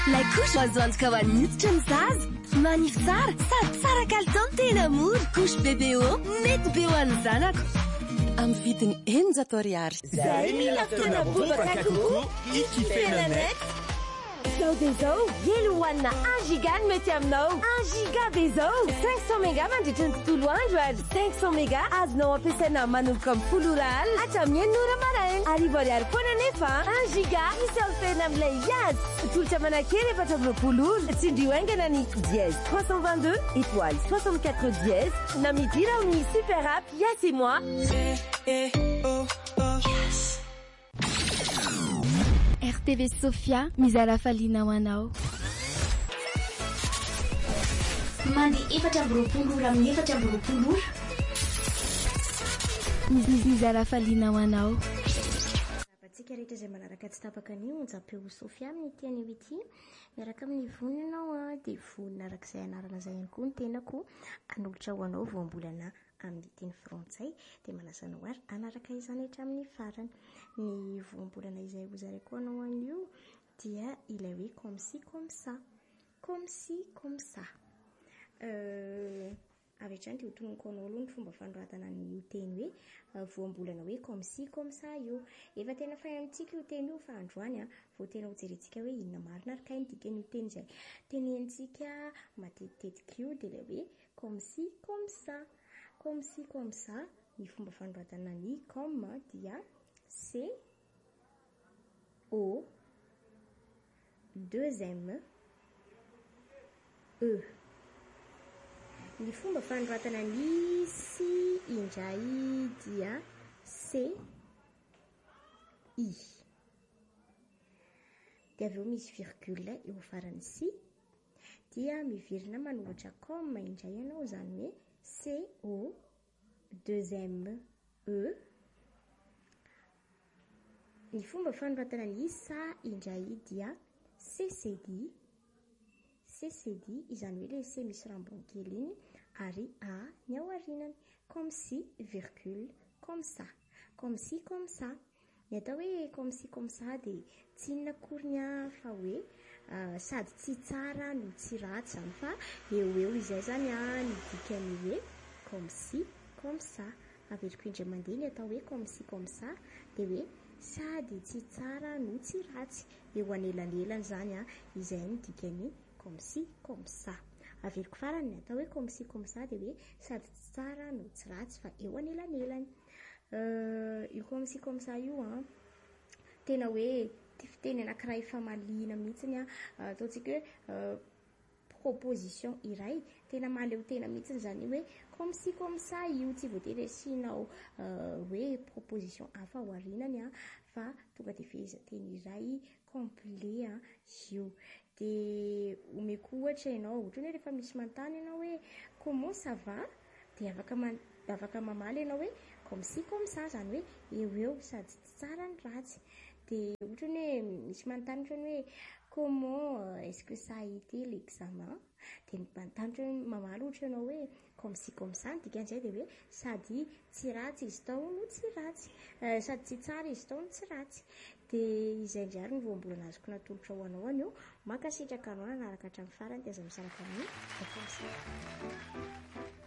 La couche mazoantoka ho an'ny hoditra ny zaza. Manify tsara sady tsara kalitao ny tena mora. Couche BBO mety be ho an'ny zanako. Amin'ny vidiny 400 ariary. Zay mila fotoana bobaka kokoa ikifena net. Zao dia zao, hely hohanina 1 giga no mety aminao. 1 giga dia zao, 500 méga mandritra ny tontolo andro ary 500 méga azonao ampiasaina manomboka amin'ny 10 ora alina hatramin'ny 9 ora maraina. Arivo ariary foana nefa 1 giga misy fena amin'ilay yazy. Tolotra manakely 420 ora. Tsindrio aingana ny dièse 322 étoile 64 dièse na midira amin'ny super app Yes et moi. RTV Sofia mizara faliana ho anao. Mandeha 420 ora amin'ny 420 ora. Mizara faliana ho anao. Tsika rehetra izay manaraka tsy tapaka anio onjam-peo Sofia amin'ny teny ity miaraka amin'ny vonina ianao dia vonina arak'izay anarana izay ihany koa ny tenako anolotra ho anao voambolana amin'ny teny frantsay dia manasana ary anaraka izany rehetra amin'ny farany ny voambolana izay hozaraiko anao anio dia ilay hoe comme ci comme ça comme ci comme ça avy hatrany dia hotononiko anao aloha ny fomba fanoratana ny teny hoe voambolana hoe comme ci comme ça io efa tena fahay amintsika io teny io fa androany vao tena hojerentsika hoe inona marina ary kainy dikany io teny izay tenentsika matetitetika io dia ilay hoe comme ci comme ça comme ci comme ça ny fomba fanoratana ny comme dia C O 2 M E. Ny fomba fanoratana ny si indray dia C I. Dia avy eo misy virgule eo afaran'ny si dia mivirina manohitra comme indray ianao izany hoe C O 2 M E. Ny fomba fanoratana ny sa indray dia CCD. CCD izany hoe ilay C misy rambony kely iny ary A ny ao aorinany comme si virgule comme ça comme si comme ça. Ny atao hoe comme si comme ça dia tsy inona koriny fa hoe sady tsy tsara no tsy ratsy zany fa eo izay zany ny dikany hoe comme si comme ça. Averiko indray mandeha ny atao hoe comme si comme ça dia hoe sady tsy tsara no tsy ratsy eo anelanelany zany izay ny dikany comme si comme ça. Averiko farany ny atao hoe comme si comme ça dia hoe sady tsy tsara no tsy ratsy fa eo anelanelany. Io comme si comme ça io tena hoe fiteny anankiray efa malina mihitsiny ataontsika hoe proposition iray tena maleo tena mihitsiny zany hoe comme si comme ça io tsy voatery asianao hoe proposition hafa ao arinany fa tonga dia fehezanteny iray complet io. Dia omeko ohatra ianao ohatra hoe rehefa misy manontany ianao hoe comment ça va dia afaka mamaly ianao hoe comme si comme ça zany hoe eo sady tsy tsara ny ratsy. Dia ohatra hoe misy manontany ohatra hoe comment est-ce que ça a été l'examen dia manontany hoe mamaly ohatra ianao hoe comme si comme ça dikan'izay dia hoe sady tsy ratsy izy tao no tsy ratsy sady tsy tsara izy tao no tsy ratsy. Dia izay indray ny voambolana azoko natolotra ho anao anio makasitraka anao nanaraka hatramin'ny farany dia aza misaraka amin'ny